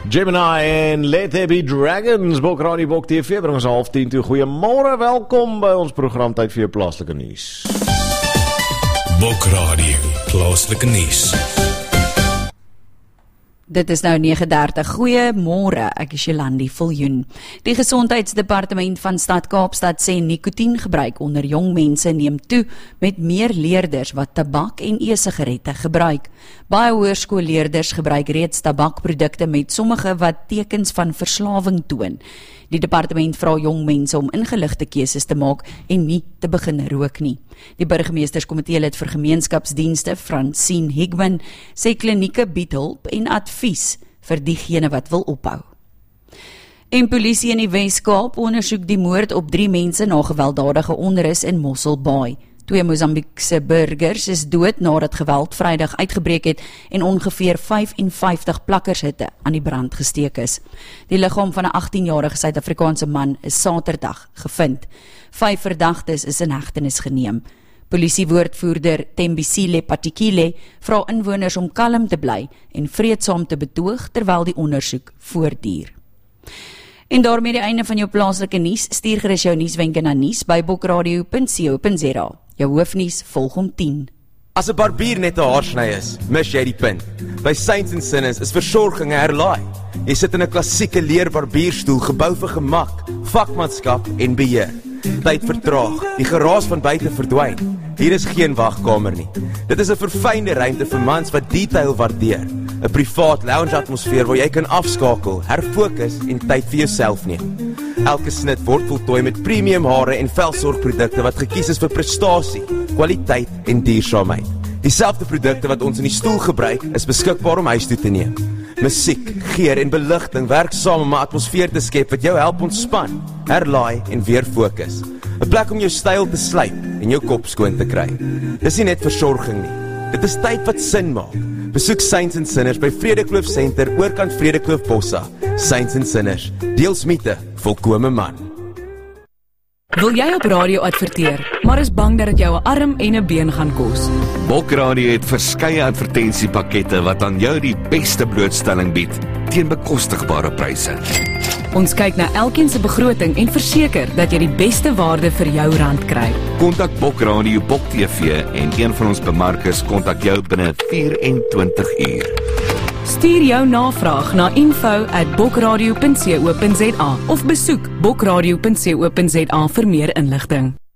Gemini en Let There Be Dragons, Bok Radio Bok TV, bring ons 9:30 toe. Goeiemôre, welkom by ons programtyd vir jou plaaslike nuus. Bok Radio, plaaslike nuus. Dit is nou 9:30. Goeiemôre, ek is Jolandi Viljoen. Die Gesondheidsdepartement van Stad Kaapstad sê nikotiengebruik onder jong mense neem toe met meer leerders wat tabak en e-sigarette gebruik. Baie hoërskoolleerders gebruik reeds tabakprodukte met sommige wat tekens van verslawing toon. Die departement vra jong mense om ingeligte keuses te maak en nie te begin rook nie. Die burgemeesterskomitee lid vir gemeenskapsdienste, Francine Higman, sê klinieke bied hulp en advies vir diegene wat wil ophou. En polisie in die Wes-Kaap ondersoek die moord op 3 mense na gewelddadige onrus in Mossel Bay. 2 Mosambiekse burgers is dood nadat geweld Vrydag uitgebreek het en ongeveer 55 plakkershitte aan die brand gesteek is. Die liggaam van 'n 18-jarige Suid-Afrikaanse man is Saterdag gevind. 5 verdagtes is in hegtenis geneem. Polisiewoordvoerder Tembisile Patikile vra inwoners om kalm te bly en vreedsaam te betoog terwyl die ondersoek voortduur. En daarmee die einde van jou plaaslike nuus. Stuur gerus jou nuuswenke na nuus@bokradio.co.za. Jou hoofnuus volg om 10. As 'n barbier net 'n haarsny is, mis jy die punt. By Saints & Sinners is versorging 'n herlaai. Jy sit in 'n klassieke leer barbierstoel gebou vir gemak, vakmanskap en beheer. Tyd vertraag, die geraas van buite verdwyn. Hier is geen wagkamer nie. Dit is 'n verfynde ruimte vir mans wat detail waardeer. 'n Privaat lounge atmosfeer waar jy kan afskakel, herfokus en tyd vir jouself neem. Elke snit word voltooi met premium hare en velsorgprodukte wat gekies is vir prestasie, kwaliteit en duursaamheid. Dieselfde produkte wat ons in die stoel gebruik, is beskikbaar om huis toe te neem. Musiek, geur en beligting werk saam om 'n atmosfeer te skep wat jou help ontspan, herlaai en weer fokus. 'n Plek om jou styl te slyp en jou kop skoon te kry. Dis nie net versorging nie. Dit is tyd wat sin maak. Besoek Saints & Sinners by Vredekloof Center, oorkant Vredekloof Bossa. Saints & Sinners, deels mythe, volkome man. Wil jy op radio adverteer, maar is bang dat dit jou 'n arm en 'n been gaan kos? Bok Radio het verskeie advertensiepakkette wat aan jou die beste blootstelling bied teen bekostigbare pryse. Ons kyk na elkeen se begroting en verseker dat jy die beste waarde vir jou rand kry. Kontak Bok Radio Bok TV en een van ons bemarkers kontak jou binne 24 uur. Stuur jou navraag na info@bokradio.co.za of besoek bokradio.co.za vir meer inligting.